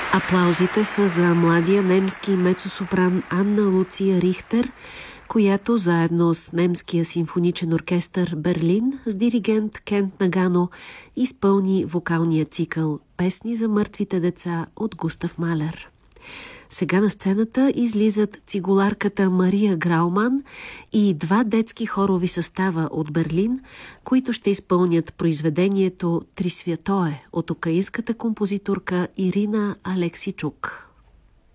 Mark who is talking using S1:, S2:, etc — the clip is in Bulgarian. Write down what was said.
S1: Аплаузите са за младия немски мецосопран Анна Луция Рихтер, която заедно с немския симфоничен оркестър Берлин с диригент Кент Нагано изпълни вокалния цикъл «Песни за мъртвите деца» от Густав Малер. Сега на сцената излизат цигуларката Мария Грауман и два детски хорови състава от Берлин, които ще изпълнят произведението «Три святое» от украинската композиторка Ирина Алексичук.